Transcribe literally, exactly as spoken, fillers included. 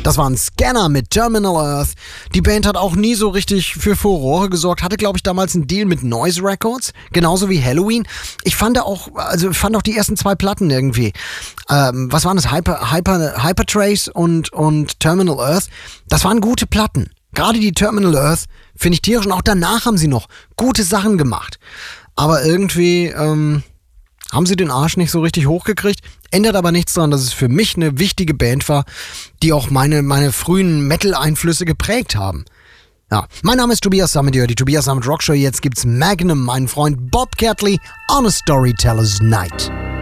Das war ein Scanner mit Terminal Earth. Die Band hat auch nie so richtig für Furore gesorgt. Hatte, glaube ich, damals einen Deal mit Noise Records. Genauso wie Halloween. Ich fand auch, also fand auch die ersten zwei Platten irgendwie. Ähm, was waren das? Hyper, Hyper, Hypertrace und, und Terminal Earth. Das waren gute Platten. Gerade die Terminal Earth finde ich tierisch. Und auch danach haben sie noch gute Sachen gemacht. Aber irgendwie, ähm, haben sie den Arsch nicht so richtig hochgekriegt. Ändert aber nichts daran, dass es für mich eine wichtige Band war, die auch meine, meine frühen Metal-Einflüsse geprägt haben. Ja, mein Name ist Tobias Sammet, die Tobias Sammet Rock Show. Jetzt gibt's Magnum, meinen Freund Bob Catley, on a Storyteller's Night.